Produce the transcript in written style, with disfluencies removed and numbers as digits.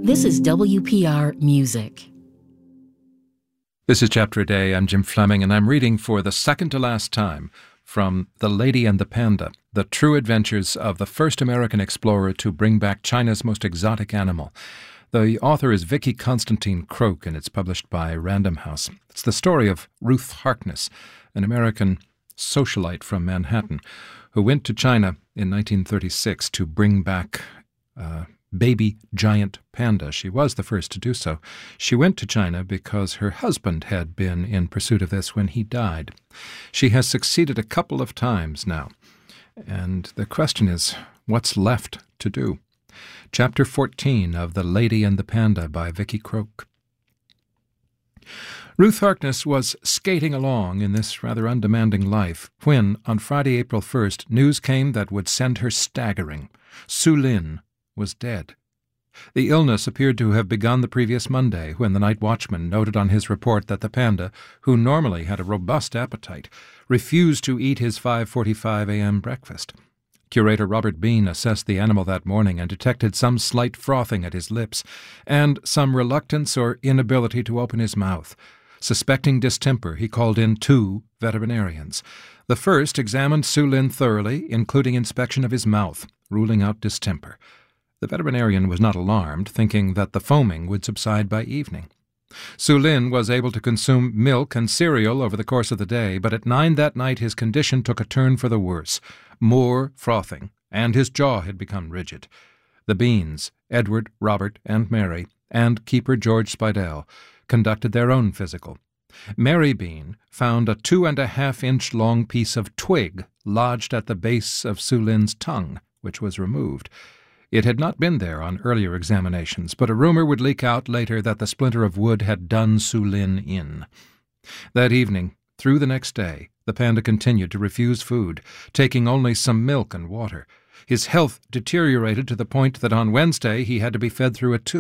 This is WPR Music. This is Chapter a Day. I'm Jim Fleming, and I'm reading for the second to last time from The Lady and the Panda, the true adventures of the first American explorer to bring back China's most exotic animal. The author is Vicki Constantine Croke, and it's published by Random House. It's the story of Ruth Harkness, an American socialite from Manhattan, who went to China in 1936 to bring back baby giant panda. She was the first to do so. She went to China because her husband had been in pursuit of this when he died. She has succeeded a couple of times now, and the question is, what's left to do? Chapter 14 of The Lady and the Panda by Vicki Croke. Ruth Harkness was skating along in this rather undemanding life when, on Friday, April 1st, news came that would send her staggering. Su Lin was dead. The illness appeared to have begun the previous Monday, when the night watchman noted on his report that the panda, who normally had a robust appetite, refused to eat his 5:45 a.m. breakfast. Curator Robert Bean assessed the animal that morning and detected some slight frothing at his lips and some reluctance or inability to open his mouth. Suspecting distemper, he called in 2 veterinarians. The first examined Su Lin thoroughly, including inspection of his mouth, ruling out distemper. The veterinarian was not alarmed, thinking that the foaming would subside by evening. Su Lin was able to consume milk and cereal over the course of the day, but at 9 that night his condition took a turn for the worse. More frothing, and his jaw had become rigid. The Beans, Edward, Robert, and Mary, and keeper George Spidell, conducted their own physical. Mary Bean found a 2.5-inch long piece of twig lodged at the base of Su Lin's tongue, which was removed. It had not been there on earlier examinations, but a rumor would leak out later that the splinter of wood had done Su Lin in. That evening, through the next day, the panda continued to refuse food, taking only some milk and water. His health deteriorated to the point that on Wednesday he had to be fed through a tube.